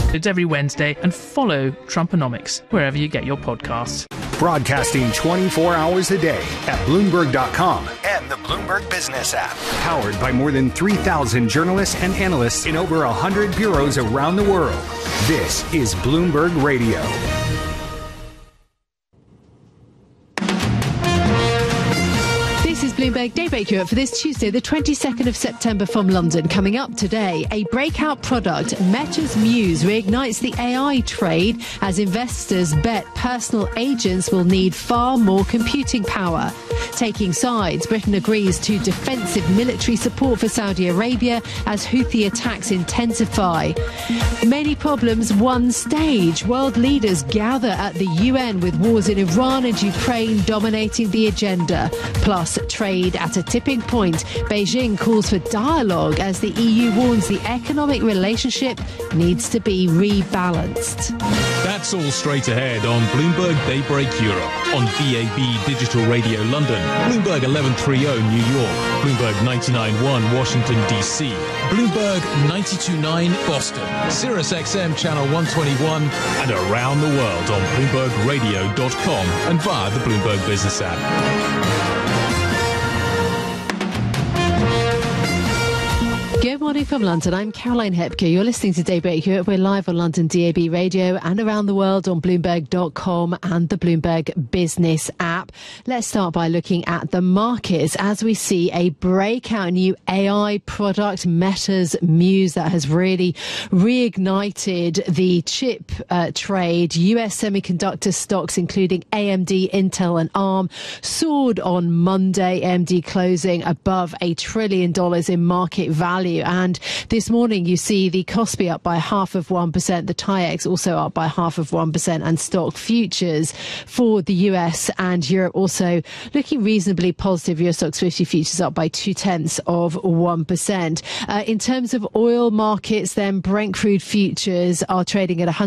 It's every Wednesday, and follow Trumponomics wherever you get your podcasts. Broadcasting 24 hours a day at Bloomberg.com and the Bloomberg Business app. Powered by more than 3,000 journalists and analysts in over 100 bureaus around the world. This is Bloomberg Radio. This is Bloomberg Daybreak Europe for this Tuesday, the 22nd of September from London. Coming up today, a breakout product, Meta's Muse, reignites the AI trade as investors bet personal agents will need far more computing power. Taking sides, Britain agrees to defensive military support for Saudi Arabia as Houthi attacks intensify. Many problems, one stage. World leaders gather at the UN with wars in Iran and Ukraine dominating the agenda. Plus, trade at a tipping point. Beijing calls for dialogue as the EU warns the economic relationship needs to be rebalanced. That's all straight ahead on Bloomberg Daybreak Europe, on DAB Digital Radio London, Bloomberg 1130 New York, Bloomberg 99.1 Washington, D.C., Bloomberg 92.9 Boston, Sirius XM Channel 121, and around the world on BloombergRadio.com and via the Bloomberg Business app. Good morning from London. I'm Caroline Hepker. You're listening to Daybreak Europe. We're live on London DAB Radio and around the world on Bloomberg.com and the Bloomberg Business app. Let's start by looking at the markets as we see a breakout new AI product, Meta's Muse, that has really reignited the chip trade. US semiconductor stocks, including AMD, Intel and ARM, soared on Monday. AMD closing above $1 trillion in market value. And this morning, you see the Kospi up by 0.5%, the TAIEX also up by 0.5%, and stock futures for the US and Europe also looking reasonably positive. Euro Stoxx 50 futures up by 0.2%. In terms of oil markets, then Brent crude futures are trading at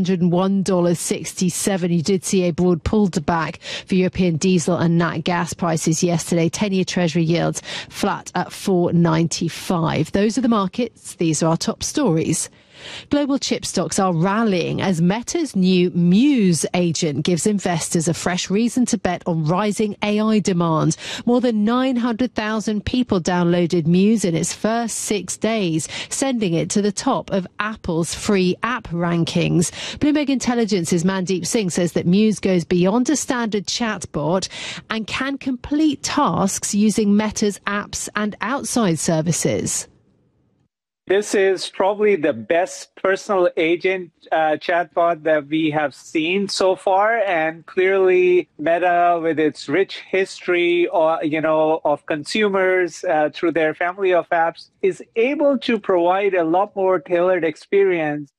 $101.67. You did see a broad pullback for European diesel and nat gas prices yesterday. 10-year Treasury yields flat at 4.95. Those are the markets. These are our top stories. Global chip stocks are rallying as Meta's new Muse agent gives investors a fresh reason to bet on rising AI demand. More than 900,000 people downloaded Muse in its first 6 days, sending it to the top of Apple's free app rankings. Bloomberg Intelligence's Mandeep Singh says that Muse goes beyond a standard chatbot and can complete tasks using Meta's apps and outside services. This is probably the best personal agent chatbot that we have seen so far, and clearly Meta, with its rich history, of consumers through their family of apps, is able to provide a lot more tailored experience.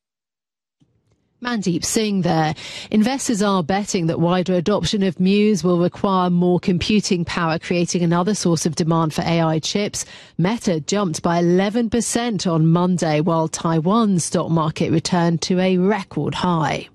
Mandeep Singh there. Investors are betting that wider adoption of Muse will require more computing power, creating another source of demand for AI chips. Meta jumped by 11% on Monday, while Taiwan's stock market returned to a record high.